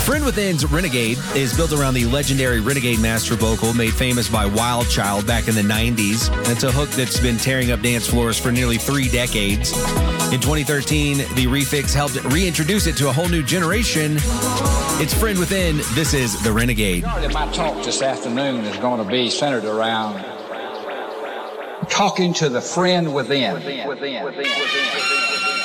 Friend Within's Renegade is built around the legendary Renegade master vocal made famous by Wild Child back in the 90s. It's a hook that's been tearing up dance floors for nearly 3 decades. In 2013, the refix helped reintroduce it to a whole new generation. It's Friend Within. This is The Renegade. My talk this afternoon is going to be centered around talking to the friend within.